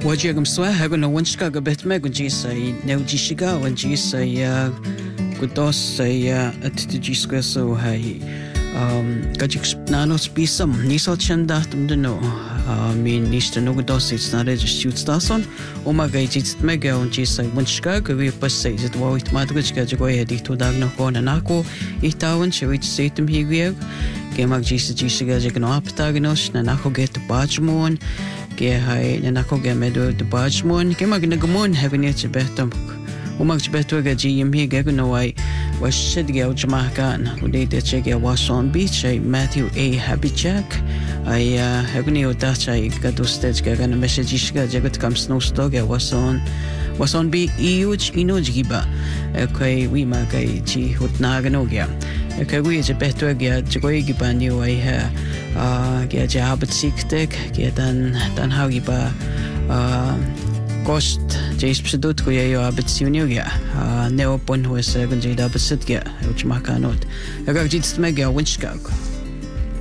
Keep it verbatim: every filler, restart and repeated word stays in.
Wajagam swahago no wanshkaga betmegunjisa i neujishiga wanjisa ya kudos ya atijisqa so hai um kajik nanos pisam niso chanda tumdeno min nista no kudos it's not a shoot stason omaga it's mega wanjisa wanshkaga we passay it wait madgachka jago edi to dagno kona nako itawan chewit setum higwe gemag jisa jisiga jagno aptagnos na nako get bajmon Ge hai na nako ge medo de bajmon ge mag nagamon having it betam umag beto ge gm he ge no ai was shid ge ujma kan ude de che ge was on beach ai Matthew A Habichak ai having it that ai ga do stage ge na message ge jagat kam snow stog ge was on was on be huge inuj giba kai we ma kai chi hutna ga no ge kai we je beto ge jgoi giba ni ai ha Ge jabet siktek, ge dan dan hagi ba kost jais psedut ko yayo abet siunyo ge neopon hues gun jida besit ge uch makanot. Agak jits mega winchkag.